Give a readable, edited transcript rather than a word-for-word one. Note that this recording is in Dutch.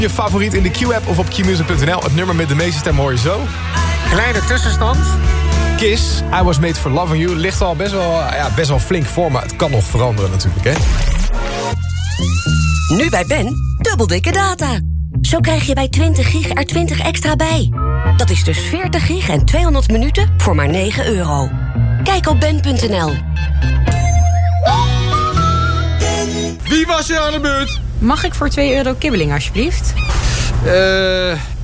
Je favoriet in de Q-app of op qmusic.nl. Het nummer met de meeste stemmen hoor je zo. Kleine tussenstand. Kiss, I Was Made For Loving You. Ligt al best wel flink voor, maar het kan nog veranderen natuurlijk, hè. Nu bij Ben, dubbel dikke data. Zo krijg je bij 20 gig er 20 extra bij. Dat is dus 40 gig en 200 minuten voor maar €9. Kijk op ben.nl. Wie was er aan de beurt? Mag ik voor €2 kibbeling, alsjeblieft?